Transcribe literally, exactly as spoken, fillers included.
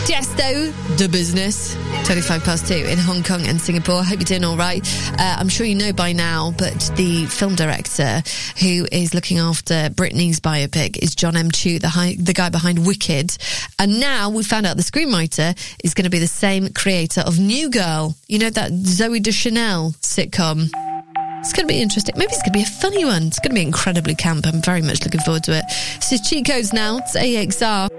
Tiesto, The Business, twenty-five past two in Hong Kong and Singapore. Hope you're doing all right. Uh, I'm sure you know by now, but the film director who is looking after Britney's biopic is John M. Chu, the, high, the guy behind Wicked. And now we found out the screenwriter is going to be the same creator of New Girl. You know, that Zooey Deschanel sitcom. It's going to be interesting. Maybe it's going to be a funny one. It's going to be incredibly camp. I'm very much looking forward to it. This is Cheat Codes now. It's A X R.